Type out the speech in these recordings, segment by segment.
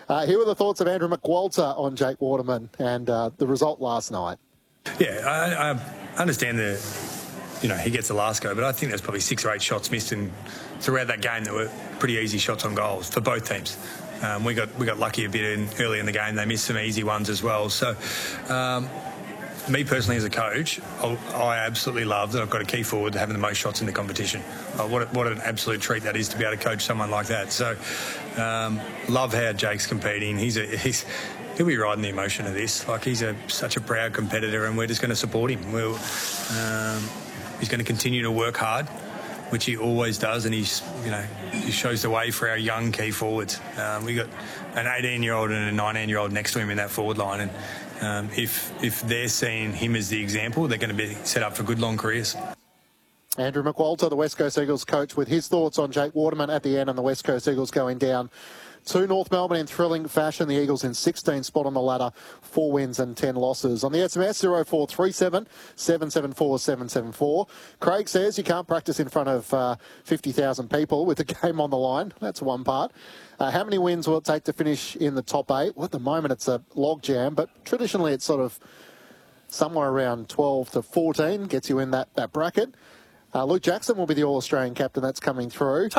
Here were the thoughts of Andrew McWalter on Jake Waterman and the result last night. Yeah, I understand he gets the last go, but I think there's probably 6 or 8 shots missed throughout that game that were pretty easy shots on goals for both teams. We got lucky a bit early in the game. They missed some easy ones as well. So, me personally as a coach, I absolutely love that I've got a key forward having the most shots in the competition. What an absolute treat that is to be able to coach someone like that. So, love how Jake's competing. He'll be riding the emotion of this. Like, he's such a proud competitor, and we're just going to support him. He's going to continue to work hard, which he always does, and he shows the way for our young key forwards. We got an 18-year-old and a 19-year-old next to him in that forward line, and if they're seeing him as the example, they're going to be set up for good long careers. Andrew McWalter, the West Coast Eagles coach, with his thoughts on Jake Waterman at the end, and the West Coast Eagles going down to North Melbourne in thrilling fashion. The Eagles in 16th spot on the ladder, 4 wins and 10 losses. On the SMS, 0437 774 774. Craig says you can't practice in front of 50,000 people with the game on the line. That's one part. How many wins will it take to finish in the top 8? Well, at the moment it's a log jam, but traditionally it's sort of somewhere around 12 to 14 gets you in that bracket. Luke Jackson will be the All-Australian captain. That's coming through.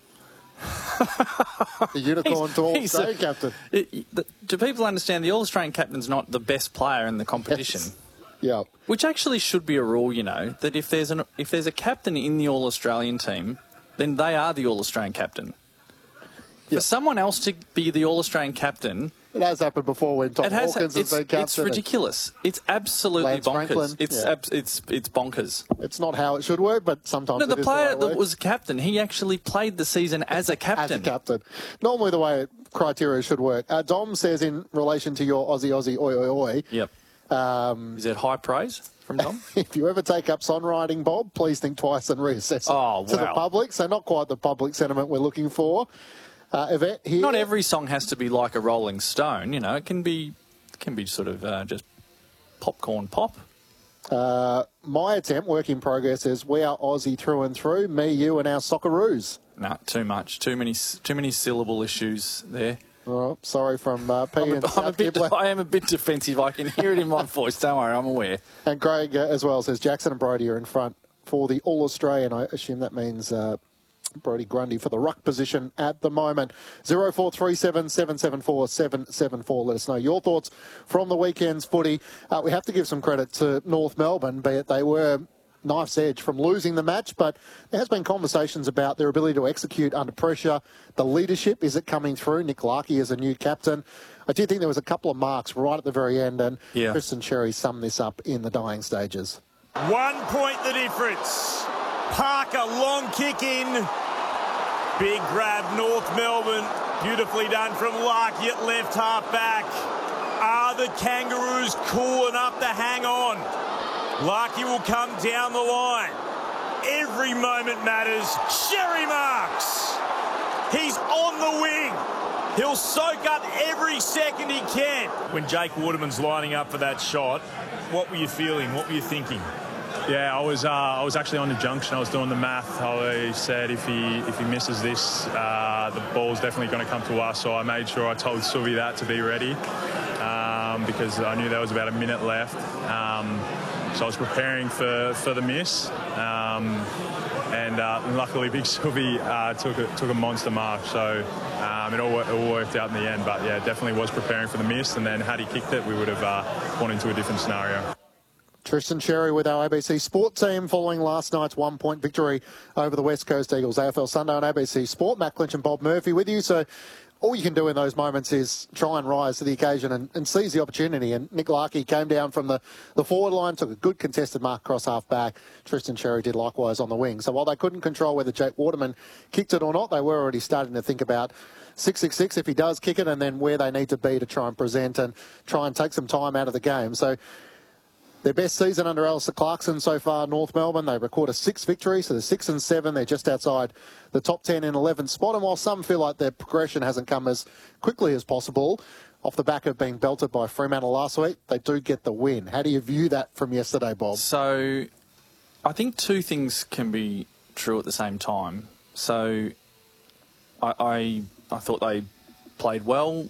The unicorn to All-Australian captain. Do people understand the All-Australian captain's not the best player in the competition? Yes. Yeah. Which actually should be a rule, that if there's a captain in the All-Australian team, then they are the All-Australian captain. For someone else to be the All-Australian captain... It has happened before when Tom Hawkins has been captain. It's ridiculous. It's absolutely Lance bonkers. Franklin, It's bonkers. It's not how it should work, but sometimes the player that was captain, he actually played the season as a captain. As a captain. Normally the way criteria should work. Dom says in relation to your Aussie, oi, oi, oi. Yep. Is that high praise from Dom? If you ever take up songwriting, Bob, please think twice and reassess it to the public. So not quite the public sentiment we're looking for. Yvette here. Not every song has to be like a Rolling Stone, It can be sort of just popcorn pop. My attempt, work in progress, is we are Aussie through and through. Me, you, and our Socceroos. No, too much. Too many syllable issues there. Oh, sorry from P and South I am a bit defensive. I can hear it in my voice. Don't worry, I'm aware. And Greg as well says Jackson and Brody are in front for the All-Australian. I assume that means Brodie Grundy for the ruck position at the moment. 0437 774 774. Let us know your thoughts from the weekend's footy. We have to give some credit to North Melbourne, be it they were knife's edge from losing the match, but there has been conversations about their ability to execute under pressure. The leadership, is it coming through? Nick Larkey is a new captain. I do think there was a couple of marks right at the very end, and Tristan Xerri summed this up in the dying stages. 1 point the difference. Parker, long kick in. Big grab, North Melbourne. Beautifully done from Larkey at left half back. Are the Kangaroos cool enough to hang on? Larkey will come down the line. Every moment matters. Xerri marks. He's on the wing. He'll soak up every second he can. When Jake Waterman's lining up for that shot, what were you feeling? What were you thinking? Yeah, I was actually on the junction. I was doing the math. I said if he misses this, the ball's definitely going to come to us. So I made sure I told Suvi that to be ready because I knew there was about a minute left. So I was preparing for the miss, and luckily Big Suvi took a monster mark. So it all worked out in the end. But yeah, definitely was preparing for the miss. And then had he kicked it, we would have gone into a different scenario. Tristan Xerri with our ABC Sport team following last night's 1-point victory over the West Coast Eagles. AFL Sunday on ABC Sport. Matt Clinch and Bob Murphy with you. So all you can do in those moments is try and rise to the occasion and seize the opportunity. And Nick Larkey came down from the forward line, took a good contested mark across half-back. Tristan Xerri did likewise on the wing. So while they couldn't control whether Jake Waterman kicked it or not, they were already starting to think about 666 if he does kick it, and then where they need to be to try and present and try and take some time out of the game. So their best season under Alistair Clarkson so far, North Melbourne. They record a 6 victory, so they're 6 and 7. They're just outside the top 10 in 11th spot. And while some feel like their progression hasn't come as quickly as possible, off the back of being belted by Fremantle last week, they do get the win. How do you view that from yesterday, Bob? So I think two things can be true at the same time. So I thought they played well.